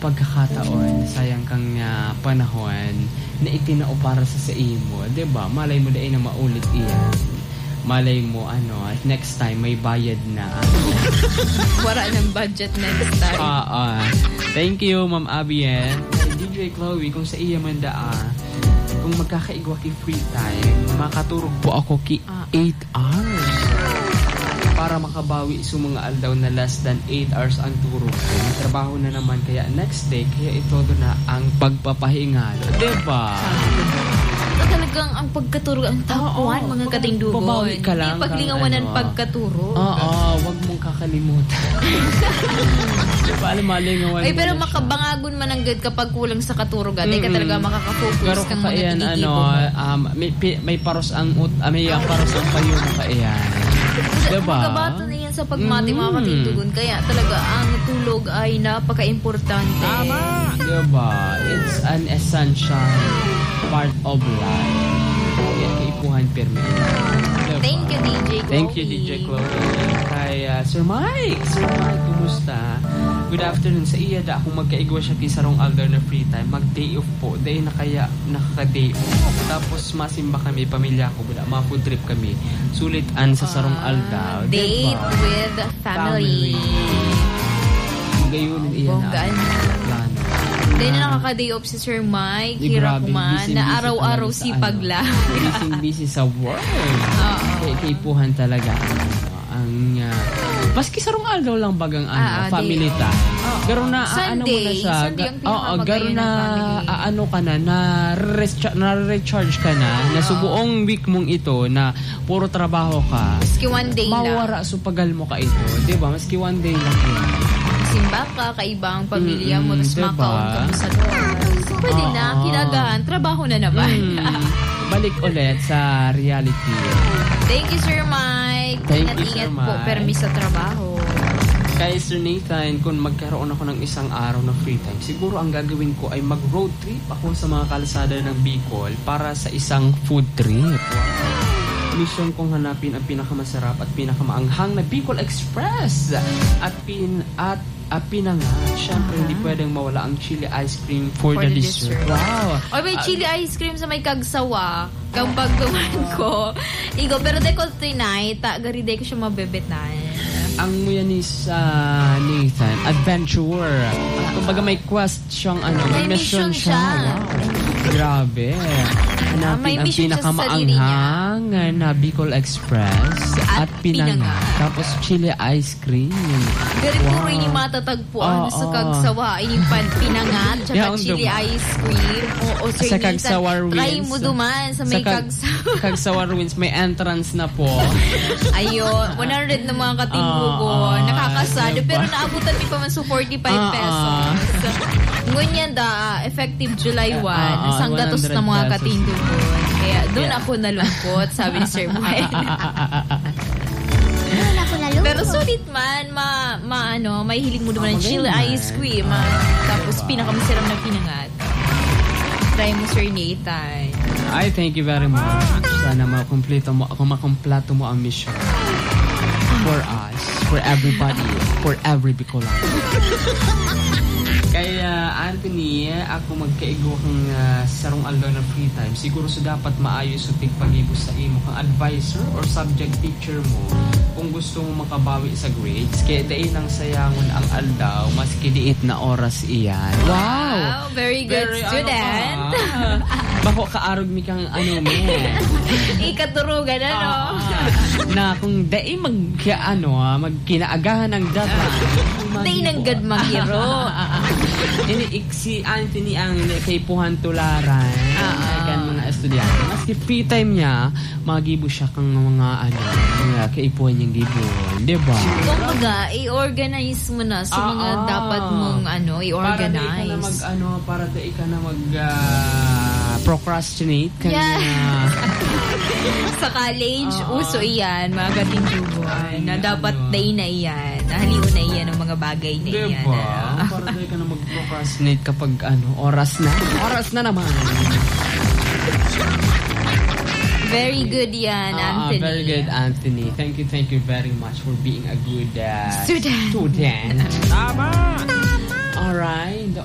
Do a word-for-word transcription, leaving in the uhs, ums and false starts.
pagkakataon, sayang kang uh, panahon na itinao para sa sa imo, 'di ba? Malay mo dai na maulit iyan. Malay mo ano, next time may bayad na. Wala ng budget next time. Ah, uh, uh, thank you, Ma'am Abien. D J Chloe, kung sa iya man daa, kung magkakaigwa ki free time, makaturog po ako ki eight hours. Para makabawi sa mga aldaw na less than eight hours ang turog ko. May trabaho na naman, kaya next day, kaya ito na ang pagpapahinga. Diba? So, talagang ang pagkaturo, ang tapuan, oh, oh, mga katingdugon. Babawi ka lang. Hindi paglingawanan ano, pagkaturo. Oo, oh, oh, wag mong kakalimutan. Diba, malingawan ay, pero makabangagon man ang good kapag kulang sa katurog. At mm-hmm. ka talaga makakafocus pero kang mga yan, tinigibo ano, um, may, may paros ang, uh, may ang paros ang payo mo ka iyan. Diba? Magabato na yan sa pagmati, mm. mga katindugon. Kaya talaga ang tulog ay napaka-importante. Tama! Diba? It's an essential part of life. Kaya kaipuhan permi. Diba? Thank you, D J Chloe. Thank you, D J Chloe. Kay uh, Sir Mike. Sir Mike, kumusta? Good afternoon. Sa iya da akong magkaigwa siya kisarong algar na free time. Mag-day off po. Dahil na kaya nakaka-day off. Tapos masimba kami, pamilya ko. Buda, mga food trip kami. Sulit an sa sarong uh, aldaw. Date diba? With family. family. Gayunin iya na. Plano. Dahil na nakaka-day off si Sir Mike. Di, hirap grabe, man. busy, na busy araw-araw sipag ano, lang. busy, busy sa work. Uh, Kaya kaipuhan talaga. Ang uh, maski sarong aldaw lang bagang ano, ah, family ta. Oh, garo na Sunday, ano mo na siya. Oo, garo na uh, ano ka na na, recharge, na recharge ka na na sa buong week mong ito na puro trabaho ka. Maski one day lang. Mawara so pagal mo ka ito, 'di ba? Maski one day lang. Simba ka kaibang pamilya mo, tapos diba? Makaon ka mo sa doon. So, pwede uh, na, kinagahan, trabaho na naman. Mm, balik ulit sa reality. Thank you, Sir Mike. Thank you, Sir Mike. Mike. Po, permi sa trabaho. Kay Sir Nathan, kung magkaroon ako ng isang araw na free time, siguro ang gagawin ko ay mag-road trip ako sa mga kalsada ng Bicol para sa isang food trip. Mission kong hanapin ang pinakamasarap at pinakamaanghang na Bicol Express at pin at uh, pinangat. Siyempre, uh-huh. hindi pwedeng mawala ang chili ice cream for, for the, the dessert. dessert. Wow! O may uh, chili ice cream sa may kagsawa. Kang pagduman ko. Igo, pero de ko tonight, gari de ko siya mabebet na. Ang muyan is uh, Nathan, adventurer. Uh, Kumbaga may quest siyang ano, may mission, mission siya. siya. Wow. Grabe. Hanapin ang pinakamaanghang na Bicol Express at, at pinangat. Tapos chili ice cream. Very wow. puro ini matatagpuan oh, sa kagsawa. Ini pan pinangat tsaka yeah, chili dum- ice cream. O, o sir, sa Kagsawar Wins. Try mo duman sa may kag- kagsawa. Kagsawar Wins. May entrance na po. Ayun. one hundred na mga katinggugon. Uh, uh, Nakakasado. Diba? Pero naabutan mi pa man sa forty-five uh, pesos. Uh, Ngunyan da, effective July first. Uh, uh, Sang gatos na mga katindugon. Kaya doon yeah. ako nalungkot, sabi ni Sir Mike. Doon ako nalungkot. Pero sulit man, ma, ma ano, may hiling mo naman ng chili ice cream. Ma, tapos pinakamasarap na pinangat. Try mo, Sir Nathan. I thank you very much. Sana makumpleto mo, ako makumpleto mo ang mission. For us, for everybody, for every Bicolano. Kaya Anthony, ako magkaigo kang uh, sarong aldaw na free time. Siguro so dapat maayos o tigpagibos sa imo kang advisor or subject teacher mo kung gusto mo makabawi sa grades. Kaya dahil lang sayangon ang aldaw, maski diit na oras iyan. Wow! Wow, very good very, student. Ano bako kaarog mi kang ano me. Ikaturugan ano. Uh, na kung dai mag ano, magkinaagahan ng data. Dai nang gad magiro. Ini si Anthony ang kaipuhan tularan uh, kan mga estudyante. Maski free time niya, magibo siya kang mga ano, mga kaipuhan niyang gibon, di ba? Kumbaga, i-organize mo na sa mga uh, dapat mong ano, i-organize. Para di ka na mag ano, para di ka na mag uh, procrastinate kanya. Yeah. Sa college, uh, uso iyan, mga katindugon, na dapat ano, day na iyan, nahaliw na iyan ang mga bagay na diba? iyan. Diba? Para di ka na mag-procrastinate kapag ano, oras na. Oras na naman. Very good yan, uh, Anthony. Very good, Anthony. Thank you, thank you very much for being a good uh, student. student. Tama! Tama! Alright.